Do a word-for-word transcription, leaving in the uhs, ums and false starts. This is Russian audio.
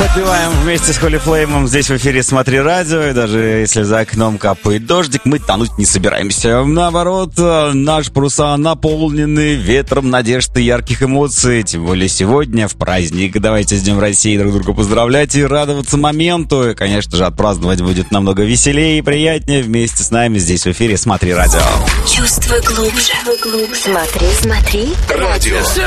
Подпеваем вместе с Холли Флеймом здесь в эфире «Смотри радио». И даже если за окном капает дождик, мы тонуть не собираемся. Наоборот, наши паруса наполнены ветром надежд и ярких эмоций. Тем более сегодня, в праздник. Давайте с Днем России друг друга поздравлять и радоваться моменту. И, конечно же, отпраздновать будет намного веселее и приятнее вместе с нами здесь в эфире «Смотри радио». Чувствуй глубже. Смотри, смотри радио.